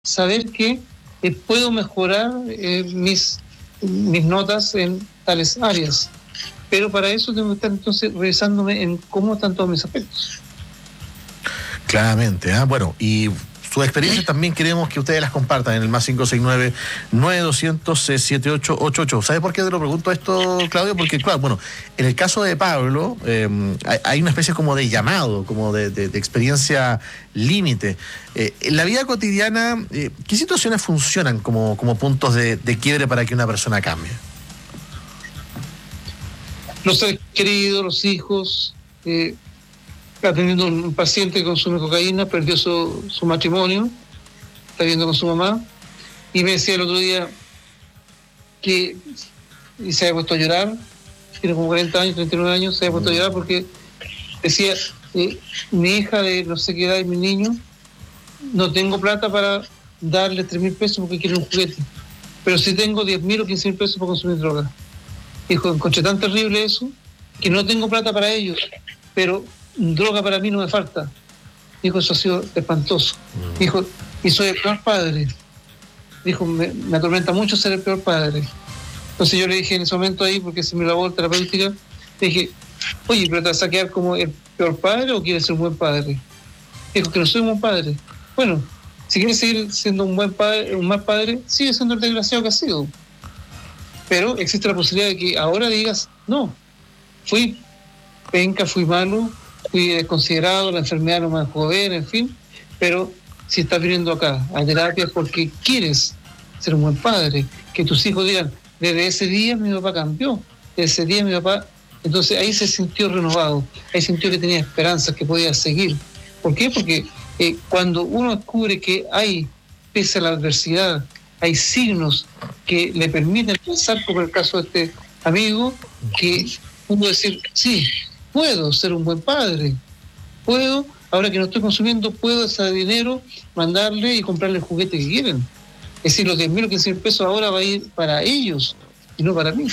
saber que puedo mejorar mis notas en tales áreas. Pero para eso tengo que estar entonces revisándome en cómo están todos mis aspectos. Claramente, bueno, y sus experiencias también queremos que ustedes las compartan en el más 569-9200-7888. ¿Sabe por qué te lo pregunto esto, Claudio? Porque, claro, bueno, en el caso de Pablo, hay una especie como de llamado, como de experiencia límite. En la vida cotidiana, ¿qué situaciones funcionan como puntos de quiebre para que una persona cambie? Los seres queridos, los hijos, atendiendo a un paciente que consume cocaína, perdió su matrimonio, está viviendo con su mamá, y me decía el otro día que se había puesto a llorar, tiene como 40 años, 39 años, se había puesto a llorar porque decía, mi hija de no sé qué edad y mi niño, no tengo plata para darle 3.000 pesos porque quiere un juguete, pero sí tengo 10.000 o 15.000 pesos para consumir droga. Dijo, encontré tan terrible eso, que no tengo plata para ellos, pero droga para mí no me falta. Dijo, eso ha sido espantoso. Dijo, y soy el peor padre. Dijo, me atormenta mucho ser el peor padre. Entonces yo le dije en ese momento ahí, porque es mi labor terapéutica, le dije, oye, ¿pero te vas a quedar como el peor padre o quieres ser un buen padre? Dijo, que no soy un buen padre. Bueno, si quieres seguir siendo un buen padre, un mal padre, sigue siendo el desgraciado que has sido. Pero existe la posibilidad de que ahora digas, no, fui penca, fui malo, fui desconsiderado, la enfermedad no me dejó ver, en fin, pero si estás viniendo acá a terapia porque quieres ser un buen padre, que tus hijos digan, desde ese día mi papá cambió, desde ese día mi papá, entonces ahí se sintió renovado, ahí sintió que tenía esperanzas, que podía seguir. ¿Por qué? Porque cuando uno descubre que hay, pese a la adversidad, hay signos que le permiten pensar, como el caso de este amigo, que pudo decir, sí, puedo ser un buen padre, puedo, ahora que no estoy consumiendo, puedo ese dinero mandarle y comprarle el juguete que quieren. Es decir, los 10.000 o 15.000 pesos ahora va a ir para ellos y no para mí.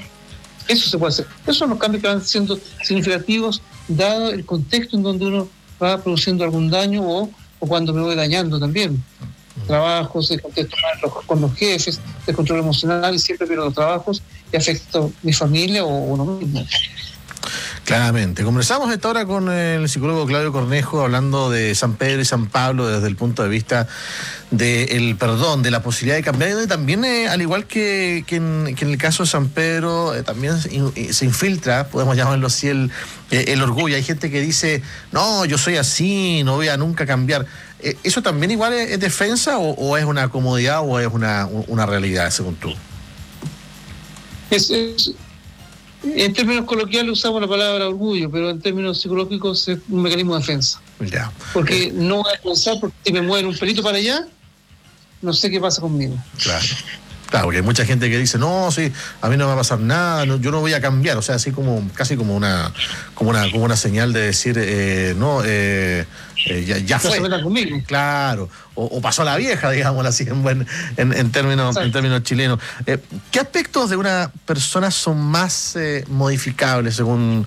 Eso se puede hacer. Esos son los cambios que van siendo significativos, dado el contexto en donde uno va produciendo algún daño o cuando me voy dañando también. Trabajos, el contexto con los jefes, el control emocional, y siempre pierdo los trabajos y afecto a mi familia o uno mismo. Claramente. Conversamos esta hora con el psicólogo Claudio Cornejo, hablando de San Pedro y San Pablo desde el punto de vista del perdón, de la posibilidad de cambiar, y también, al igual que en el caso de San Pedro, también se infiltra, podemos llamarlo así, el orgullo. Hay gente que dice, no, yo soy así, no voy a nunca cambiar. ¿Eso también igual es defensa o es una comodidad o es una realidad, según tú? En términos coloquiales usamos la palabra orgullo, pero en términos psicológicos es un mecanismo de defensa. Ya. Porque no voy a pensar, porque si me mueven un pelito para allá, no sé qué pasa conmigo. Claro, porque hay mucha gente que dice, no, sí, a mí no me va a pasar nada, no, yo no voy a cambiar, o sea, así como, casi como una señal de decir, ya fue. No se conmigo. Claro, o pasó la vieja, digámoslo así, en términos chilenos. ¿Qué aspectos de una persona son más modificables según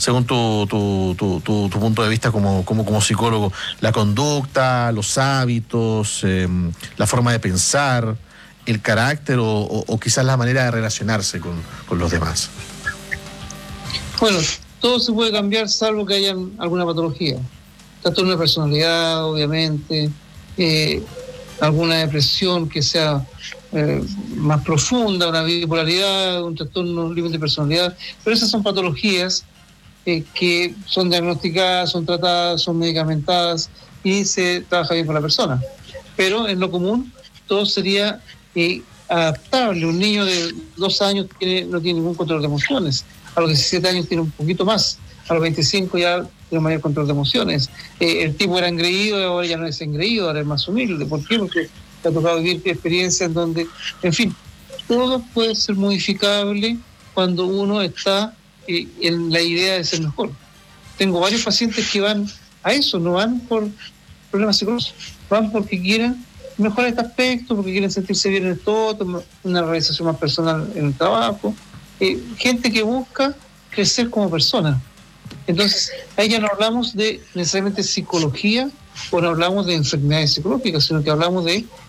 tu punto de vista como psicólogo? La conducta, los hábitos, la forma de pensar, el carácter o quizás la manera de relacionarse con los demás. Bueno, todo se puede cambiar salvo que haya alguna patología. Trastorno de personalidad, obviamente, alguna depresión que sea más profunda, una bipolaridad, un trastorno límite de personalidad, pero esas son patologías que son diagnosticadas, son tratadas, son medicamentadas y se trabaja bien con la persona. Pero en lo común todo sería adaptable. Un niño de 2 años no tiene ningún control de emociones, a los 17 años tiene un poquito más, a los 25 ya tiene mayor control de emociones. El tipo era engreído y ahora ya no es engreído, ahora es más humilde. ¿Por qué? Porque te ha tocado vivir experiencias en donde, en fin, todo puede ser modificable cuando uno está en la idea de ser mejor. Tengo varios pacientes que van a eso, no van por problemas psicológicos, van porque quieren mejorar este aspecto, porque quieren sentirse bien en todo, una realización más personal en el trabajo. Gente que busca crecer como persona. Entonces, ahí ya no hablamos de necesariamente psicología o no hablamos de enfermedades psicológicas, sino que hablamos de